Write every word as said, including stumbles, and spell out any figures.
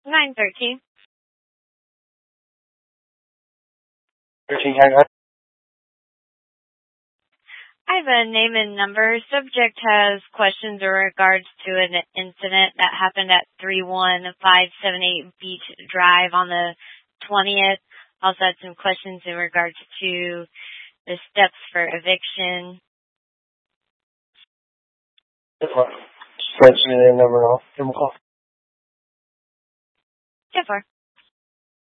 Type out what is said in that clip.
nine thirteen. thirteen, hang on. I have a name and number. Subject has questions in regards to an incident that happened at three one five seven eight Beach Drive on the twentieth. Also had some questions in regards to the steps for eviction. Mention your name, number, and I'll give them a call. ten four.